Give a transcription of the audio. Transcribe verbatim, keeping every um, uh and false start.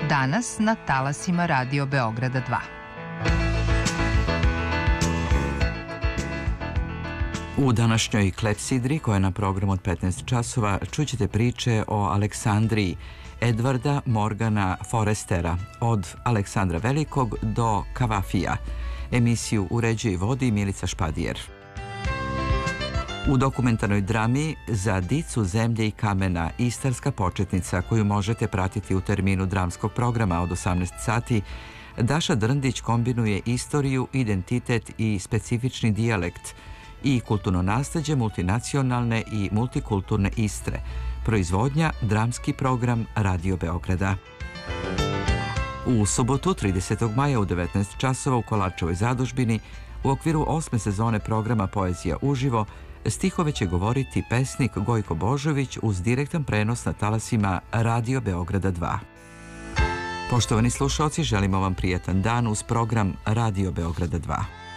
danas na talasima Radio Beograda dva. U današnjoj Klepsidri, koja je na programu od petnaest časova, čućete priče o Aleksandriji Edvarda Morgana Forestera, od Aleksandra Velikog do Kavafija. Emisiju uređuje i vodi Milica Špadijer. U dokumentarnoj drami Za dicu zemlje i kamena, istarska početnica, koju možete pratiti u terminu dramskog programa od osamnaest sati, Daša Drndić kombinuje istoriju, identitet i specifični dijalekt i kulturno nasleđe multinacionalne i multikulturne Istre. Proizvodnja dramski program Radio Beograda. U subotu, tridesetog maja u devetnaest časova u Kolarčevoj zadužbini, u okviru osme sezone programa Poezija uživo, stihove će govoriti pesnik Gojko Božović uz direktan prenos na talasima Radio Beograda dva. Poštovani slušalci, želimo vam prijetan dan uz program Radio Beograda dva.